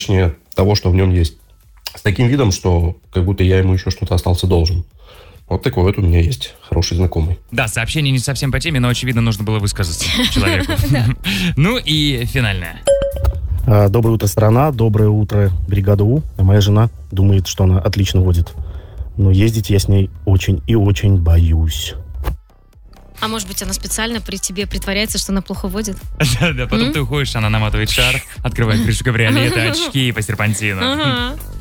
того, что в нем есть. С таким видом, что как будто я ему еще что-то остался должен. Вот такой вот у меня есть хороший знакомый. Да, сообщение не совсем по теме, но, очевидно, нужно было высказаться человеку. Ну и финальное. Доброе утро, страна. Доброе утро, бригада У. Моя жена думает, что она отлично водит. Но ездить я с ней очень и очень боюсь. А может быть, она специально при тебе притворяется, что она плохо водит? Да, потом ты уходишь, она наматывает шарф, открывает крышу кабриолета, очки по серпантину.